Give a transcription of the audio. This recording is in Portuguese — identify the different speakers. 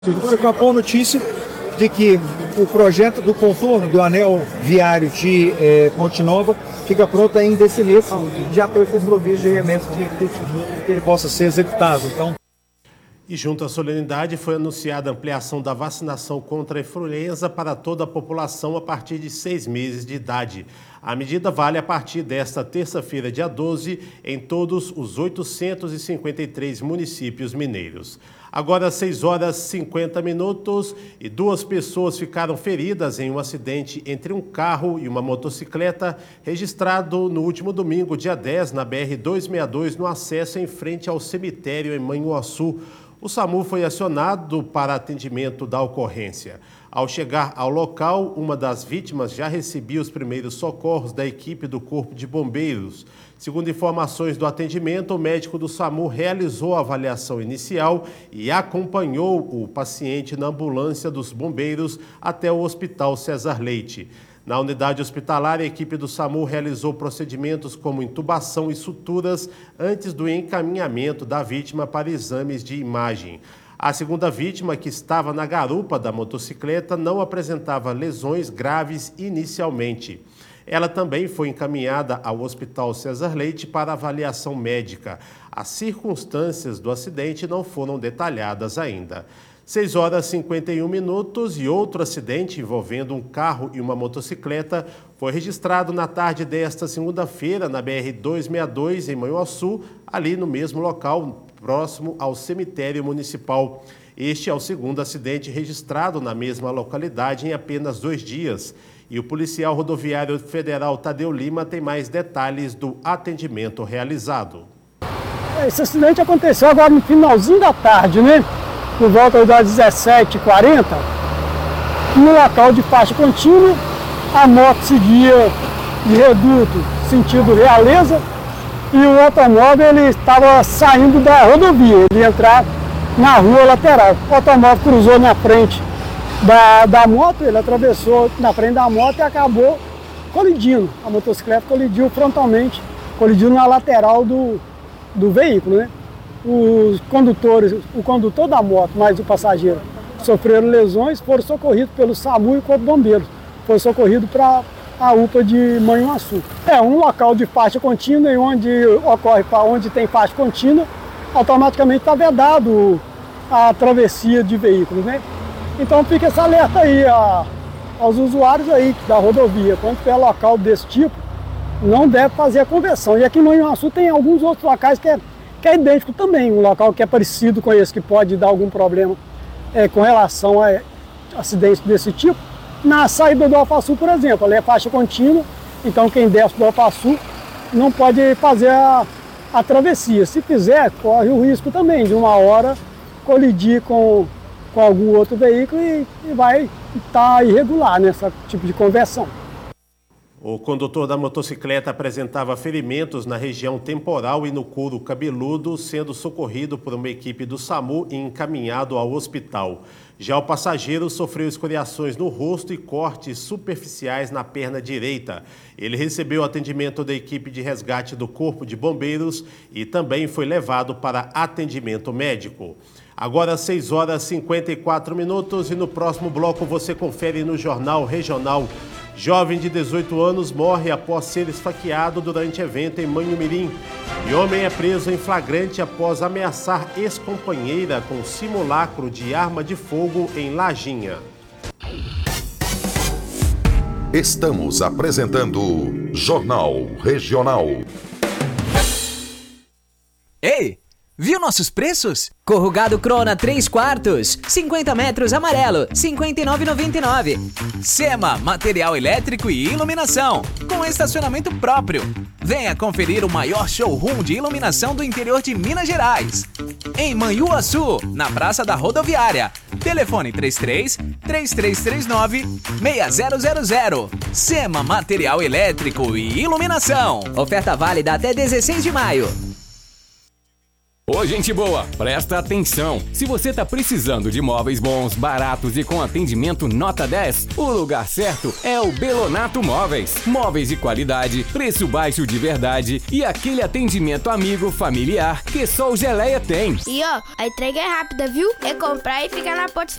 Speaker 1: Com a boa notícia de que o projeto do contorno do anel viário de Ponte Nova fica pronto ainda esse mês, já para os providos de remédios que ele possa ser executado. Então...
Speaker 2: E junto à solenidade foi anunciada a ampliação da vacinação contra a influenza para toda a população a partir de 6 meses de idade. A medida vale a partir desta terça-feira, dia 12, em todos os 853 municípios mineiros. Agora 6 horas e 50 minutos e 2 pessoas ficaram feridas em um acidente entre um carro e uma motocicleta registrado no último domingo, dia 10, na BR-262, no acesso em frente ao cemitério em Manhuaçu. O SAMU foi acionado para atendimento da ocorrência. Ao chegar ao local, uma das vítimas já recebia os primeiros socorros da equipe do Corpo de Bombeiros. Segundo informações do atendimento, o médico do SAMU realizou a avaliação inicial e acompanhou o paciente na ambulância dos bombeiros até o Hospital César Leite. Na unidade hospitalar, a equipe do SAMU realizou procedimentos como intubação e suturas antes do encaminhamento da vítima para exames de imagem. A segunda vítima, que estava na garupa da motocicleta, não apresentava lesões graves inicialmente. Ela também foi encaminhada ao Hospital César Leite para avaliação médica. As circunstâncias do acidente não foram detalhadas ainda. 6 horas e 51 minutos e outro acidente envolvendo um carro e uma motocicleta foi registrado na tarde desta segunda-feira na BR-262 em Manhuaçu, ali no mesmo local, próximo ao cemitério municipal. Este é o segundo acidente registrado na mesma localidade em apenas 2 dias. E o policial rodoviário federal Tadeu Lima tem mais detalhes do atendimento realizado.
Speaker 3: Esse acidente aconteceu agora no finalzinho da tarde, né? Por volta das 17h40, no local de faixa contínua, a moto seguia de Reduto, sentido Realeza, e o automóvel ele estava saindo da rodovia, ele ia entrar na rua lateral. O automóvel cruzou na frente da moto, ele atravessou na frente da moto e acabou colidindo. A motocicleta colidiu frontalmente, colidiu na lateral do veículo, né? Os condutores, o condutor da moto, mais o passageiro, sofreram lesões, foram socorridos pelo SAMU e o Corpo de Bombeiros. Foi socorrido para a UPA de Manhuaçu. É um local de faixa contínua e onde tem faixa contínua, automaticamente está vedado a travessia de veículos, né? Então fica esse alerta aí aos usuários aí da rodovia. Quando tiver local desse tipo, não deve fazer a conversão. E aqui em Manhuaçu tem alguns outros locais que é idêntico também, um local que é parecido com esse, que pode dar algum problema com relação a acidentes desse tipo. Na saída do Alfaçu, por exemplo, ali é faixa contínua, então quem desce do Alfaçu não pode fazer a travessia. Se fizer, corre o risco também de uma hora colidir com algum outro veículo e vai estar irregular nesse tipo de conversão.
Speaker 2: O condutor da motocicleta apresentava ferimentos na região temporal e no couro cabeludo, sendo socorrido por uma equipe do SAMU e encaminhado ao hospital. Já o passageiro sofreu escoriações no rosto e cortes superficiais na perna direita. Ele recebeu atendimento da equipe de resgate do Corpo de Bombeiros e também foi levado para atendimento médico. Agora 6 horas e 54 minutos e no próximo bloco você confere no Jornal Regional. Jovem de 18 anos morre após ser esfaqueado durante evento em Manhumirim. E homem é preso em flagrante após ameaçar ex-companheira com simulacro de arma de fogo em Lajinha.
Speaker 4: Estamos apresentando Jornal Regional.
Speaker 5: Ei! Viu nossos preços? Corrugado Crona 3/4, 50 metros amarelo, R$ 59,99. Sema, material elétrico e iluminação, com estacionamento próprio. Venha conferir o maior showroom de iluminação do interior de Minas Gerais. Em Manhuaçu, na Praça da Rodoviária. Telefone 33-3339-6000. Sema, material elétrico e iluminação. Oferta válida até 16 de maio.
Speaker 6: Ô, gente boa, presta atenção. Se você tá precisando de móveis bons, baratos e com atendimento nota 10, o lugar certo é o Belonato Móveis. Móveis de qualidade, preço baixo de verdade e aquele atendimento amigo, familiar que só o Geleia tem.
Speaker 7: E ó, a entrega é rápida, viu? É comprar e ficar na porta